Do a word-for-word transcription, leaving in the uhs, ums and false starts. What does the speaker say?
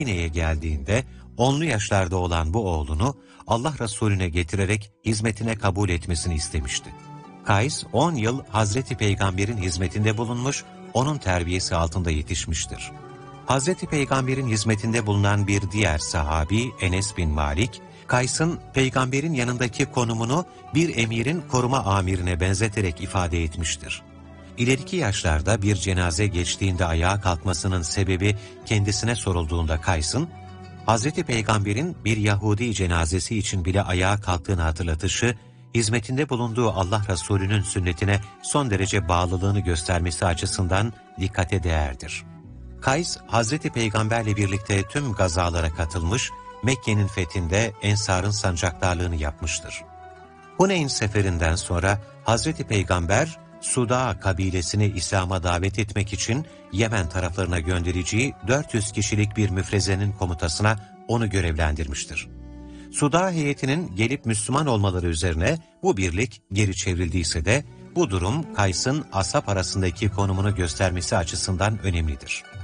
Medine'ye geldiğinde onlu yaşlarda olan bu oğlunu Allah Resulüne getirerek hizmetine kabul etmesini istemişti. Kays on yıl Hazreti Peygamber'in hizmetinde bulunmuş, onun terbiyesi altında yetişmiştir. Hazreti Peygamber'in hizmetinde bulunan bir diğer sahabi Enes bin Malik, Kays'ın Peygamber'in yanındaki konumunu bir emirin koruma amirine benzeterek ifade etmiştir. İleriki yaşlarda bir cenaze geçtiğinde ayağa kalkmasının sebebi kendisine sorulduğunda Kays'ın, Hazreti Peygamber'in bir Yahudi cenazesi için bile ayağa kalktığını hatırlatışı, hizmetinde bulunduğu Allah Resulü'nün sünnetine son derece bağlılığını göstermesi açısından dikkate değerdir. Kays, Hazreti Peygamber'le birlikte tüm gazalara katılmış, Mekke'nin fethinde Ensar'ın sancaktarlığını yapmıştır. Huneyn seferinden sonra Hazreti Peygamber, Suda kabilesini İslam'a davet etmek için Yemen taraflarına göndereceği dört yüz kişilik bir müfrezenin komutasına onu görevlendirmiştir. Suda heyetinin gelip Müslüman olmaları üzerine bu birlik geri çevrildiyse de bu durum Kays'ın ashab arasındaki konumunu göstermesi açısından önemlidir.